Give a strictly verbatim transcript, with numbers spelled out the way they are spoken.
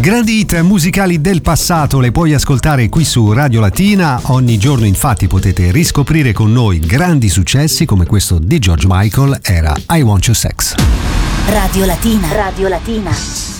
Grandi hit musicali del passato le puoi ascoltare qui su Radio Latina. Ogni giorno infatti potete riscoprire con noi grandi successi come questo di George Michael, era I Want Your Sex. Radio Latina. Radio Latina.